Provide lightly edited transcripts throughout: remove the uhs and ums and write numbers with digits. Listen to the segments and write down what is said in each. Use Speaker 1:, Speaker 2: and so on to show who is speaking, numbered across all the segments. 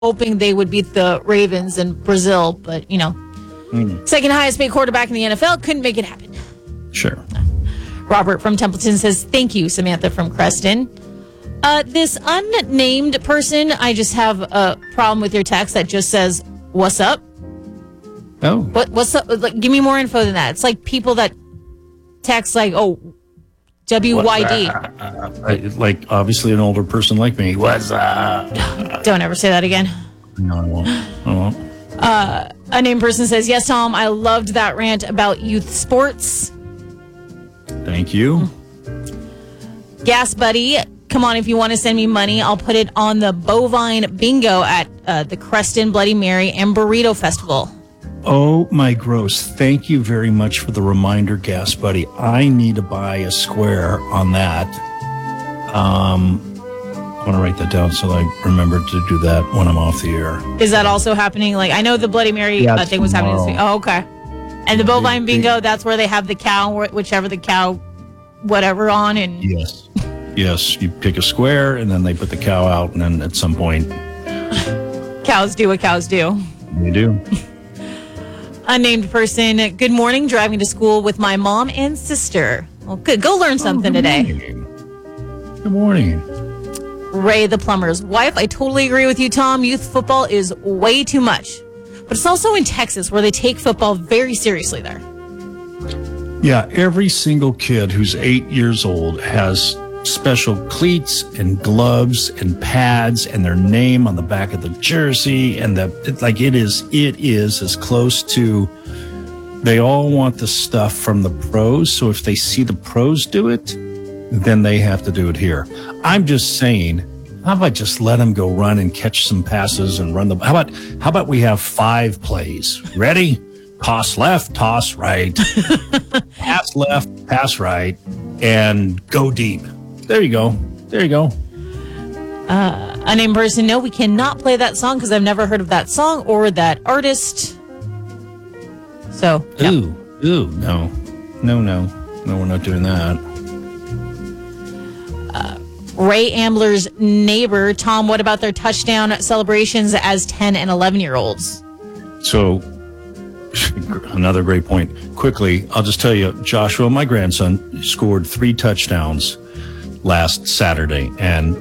Speaker 1: hoping they would beat the Ravens and Brazil, but, second highest paid quarterback in the NFL couldn't make it happen.
Speaker 2: Sure.
Speaker 1: Robert from Templeton says, thank you, Samantha from Creston. This unnamed person, I just have a problem with your text that just says, what's up?
Speaker 2: Oh.
Speaker 1: What's up? Like, give me more info than that. It's like people that text like, oh, WYD.
Speaker 2: Like, obviously, an older person like me. What's up?
Speaker 1: Don't ever say that again.
Speaker 2: No, I won't.
Speaker 1: Unnamed person says, yes, Tom, I loved that rant about youth sports.
Speaker 2: Thank you.
Speaker 1: Gas Buddy, come on, if you want to send me money, I'll put it on the bovine bingo at the Creston Bloody Mary and Burrito Festival.
Speaker 2: Oh, my gross. Thank you very much for the reminder, Gas Buddy. I need to buy a square on that. I want to write that down so I remember to do that when I'm off the air.
Speaker 1: Is that also happening? Like, I know the Bloody Mary thing was happening this week. Oh, okay. And the bovine bingo, that's where they have the cow, whichever the cow, whatever on. And
Speaker 2: Yes. You pick a square, and then they put the cow out, and then at some point...
Speaker 1: Cows do what cows do.
Speaker 2: They do.
Speaker 1: Unnamed person, good morning, driving to school with my mom and sister. Well, good. Go learn something today.
Speaker 2: Good morning.
Speaker 1: Ray, the plumber's wife. I totally agree with you, Tom. Youth football is way too much. But it's also in Texas where they take football very seriously there.
Speaker 2: Yeah, every single kid who's 8 years old has special cleats and gloves and pads and their name on the back of the jersey, and it is as close to, they all want the stuff from the pros. So if they see the pros do it, then they have to do it here. I'm just saying, how about just let them go run and catch some passes and run the, how about we have 5 plays? Ready? Toss left, toss right, pass left, pass right, and go deep. There you go.
Speaker 1: Unnamed person, no, we cannot play that song because I've never heard of that song or that artist. So, no.
Speaker 2: No, we're not doing that.
Speaker 1: Ray Ambler's neighbor, Tom, what about their touchdown celebrations as 10 and 11-year-olds?
Speaker 2: So, another great point. Quickly, I'll just tell you, Joshua, my grandson, scored 3 touchdowns last Saturday, and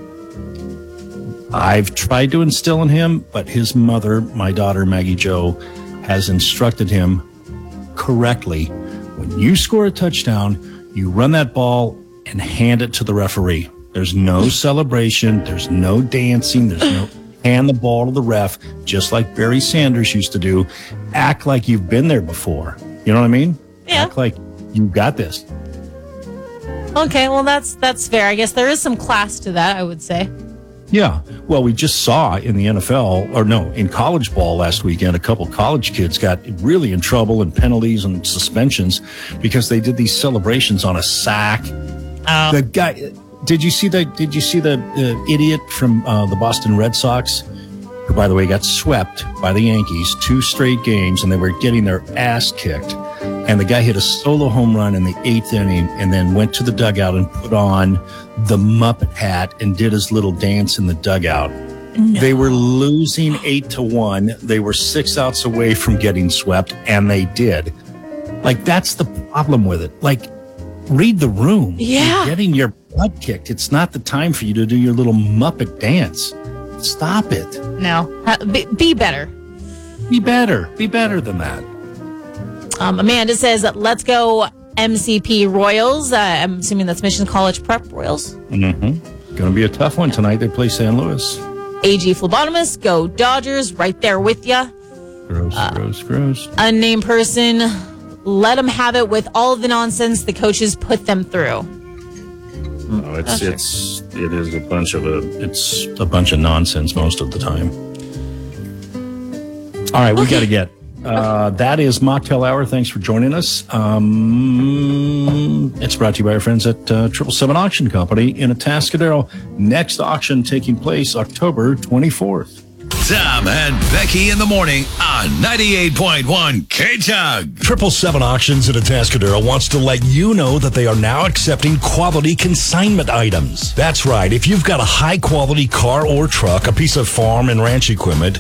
Speaker 2: I've tried to instill in him, but his mother, my daughter Maggie Jo, has instructed him correctly. When you score a touchdown, you run that ball and hand it to the referee. There's no celebration, there's no dancing, there's no hand the ball to the ref, just like Barry Sanders used to do. Act like you've been there before. You know what I mean?
Speaker 1: Yeah.
Speaker 2: Act like you got this.
Speaker 1: Okay, well, that's fair. I guess there is some class to that, I would say.
Speaker 2: Yeah. Well, we just saw in the NFL, or no, in college ball last weekend, a couple college kids got really in trouble and penalties and suspensions because they did these celebrations on a sack.
Speaker 1: Oh.
Speaker 2: The guy, did you see the idiot from the Boston Red Sox, who, by the way, got swept by the Yankees 2 straight games, and they were getting their ass kicked. And the guy hit a solo home run in the 8th inning and then went to the dugout and put on the Muppet hat and did his little dance in the dugout. No. They were losing 8-1. They were 6 outs away from getting swept, and they did. Like, that's the problem with it. Like, read the room.
Speaker 1: Yeah.
Speaker 2: You're getting your butt kicked. It's not the time for you to do your little Muppet dance. Stop it.
Speaker 1: No. Be better.
Speaker 2: Be better. Be better than that.
Speaker 1: Amanda says, let's go MCP Royals. I'm assuming that's Mission College Prep Royals.
Speaker 2: Mm-hmm. Going to be a tough one tonight. They play San Luis.
Speaker 1: AG Phlebotomist, go Dodgers, right there with ya.
Speaker 2: Gross.
Speaker 1: Unnamed person, let them have it with all of the nonsense the coaches put them through.
Speaker 2: No, it is a bunch of nonsense most of the time. All right, we got to get. That is Mocktail Hour. Thanks for joining us. It's brought to you by our friends at 777 Auction Company in Atascadero. Next auction taking place October 24th.
Speaker 3: Tom and Becky in the morning on 98.1 K-Tug.
Speaker 4: 777 Auctions in Atascadero wants to let you know that they are now accepting quality consignment items. That's right. If you've got a high-quality car or truck, a piece of farm and ranch equipment,